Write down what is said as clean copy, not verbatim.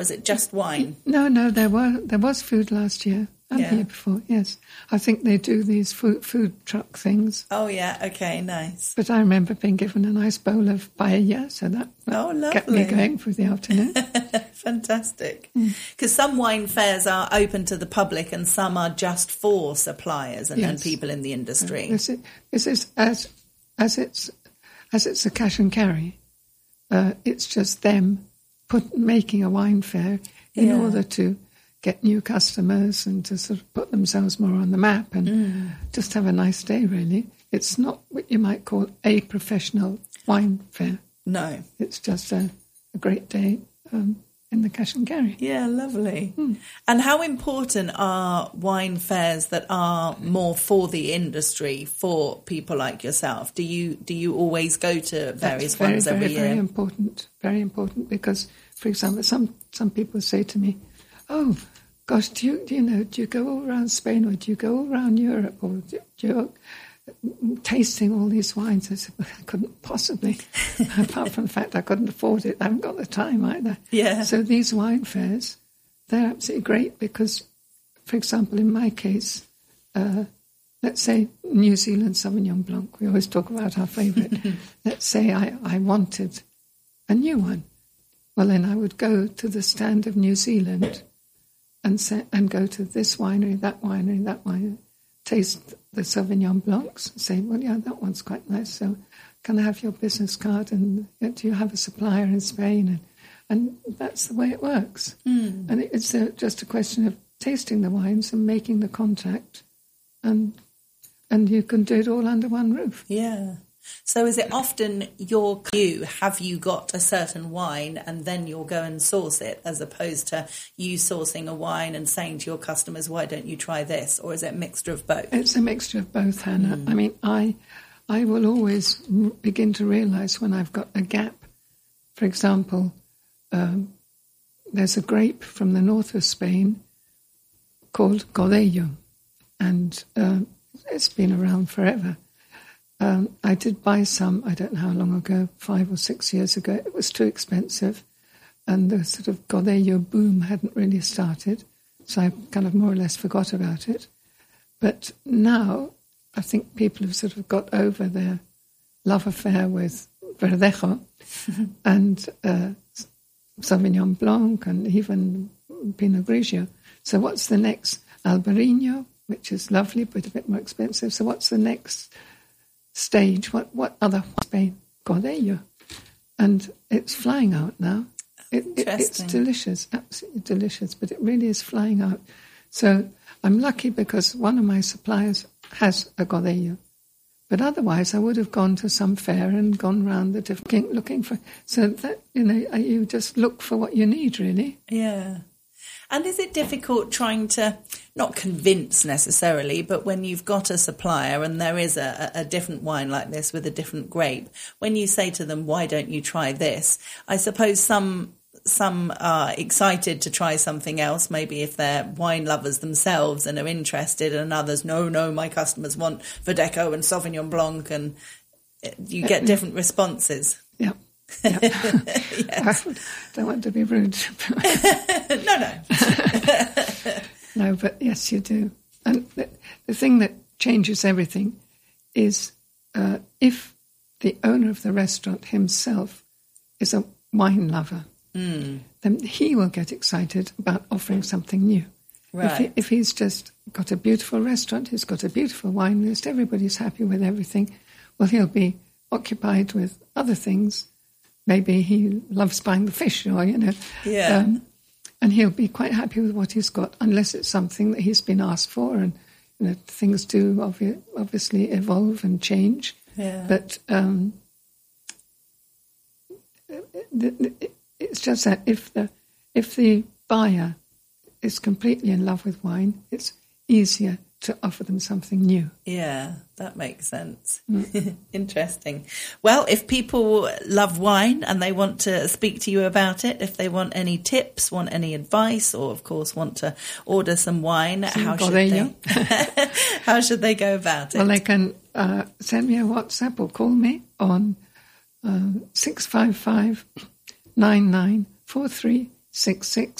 Was it just wine? No, there was food last year and the year before, yes. I think they do these food truck things. Oh, yeah, okay, nice. But I remember being given a nice bowl of paella, so that kept me going for the afternoon. Fantastic. Because some wine fairs are open to the public and some are just for suppliers and people in the industry. This is as it's a cash and carry. It's just them making a wine fair in order to get new customers and to sort of put themselves more on the map and just have a nice day, really. It's not what you might call a professional wine fair. No. It's just a great day in the cash and carry. Yeah, lovely. And how important are wine fairs that are more for the industry, for people like yourself? Do you always go to various ones every year? Very important, because, for example, some people say to me, "Oh, gosh, do you go all around Spain, or do you go all around Europe, or do you tasting all these wines?" I said, "Well, I couldn't possibly, apart from the fact I couldn't afford it. I haven't got the time either." Yeah. So these wine fairs, they're absolutely great because, for example, in my case, let's say New Zealand Sauvignon Blanc. We always talk about our favourite. Let's say I wanted a new one. Well, then I would go to the stand of New Zealand and go to this winery, that winery, taste the Sauvignon Blancs, say, "Well, yeah, that one's quite nice, so can I have your business card, and do you have a supplier in Spain?" And that's the way it works. And it's just a question of tasting the wines and making the contact, and you can do it all under one roof. Yeah. So is it often have you got a certain wine and then you'll go and source it, as opposed to you sourcing a wine and saying to your customers, "Why don't you try this?" Or is it a mixture of both? It's a mixture of both, Hannah. I mean, I will always begin to realise when I've got a gap. For example, there's a grape from the north of Spain called Godello, and it's been around forever. I did buy some, I don't know how long ago, 5 or 6 years ago. It was too expensive, and the sort of Godello boom hadn't really started, so I kind of more or less forgot about it. But now I think people have sort of got over their love affair with Verdejo and Sauvignon Blanc and even Pinot Grigio. So what's the next? Albarino, which is lovely but a bit more expensive. So what's the next stage? What other Spain? Godello. And it's flying out now. It's delicious, absolutely delicious, but it really is flying out. So I'm lucky because one of my suppliers has a Godello. But otherwise I would have gone to some fair and gone round the different looking for... So that, you just look for what you need, really. Yeah. And is it difficult trying to, not convince necessarily, but when you've got a supplier and there is a different wine like this with a different grape, when you say to them, "Why don't you try this?" I suppose some are excited to try something else, maybe if they're wine lovers themselves and are interested, and others, no, my customers want Verdejo and Sauvignon Blanc, and you get different responses. Yeah. Yeah. Yes. I don't want to be rude. No. No, but yes, you do. And the thing that changes everything is if the owner of the restaurant himself is a wine lover, then he will get excited about offering something new. Right. If he's just got a beautiful restaurant, he's got a beautiful wine list, everybody's happy with everything, well, he'll be occupied with other things. Maybe he loves buying the fish, or, Yeah. And he'll be quite happy with what he's got, unless it's something that he's been asked for. And things do obviously evolve and change. Yeah. But it's just that if the buyer is completely in love with wine, it's easier to offer them something new. Yeah, that makes sense. Interesting. Well, if people love wine and they want to speak to you about it, if they want any tips, want any advice, or of course want to order some wine, how should they go about it? Well, they can send me a WhatsApp or call me on 655 9943 66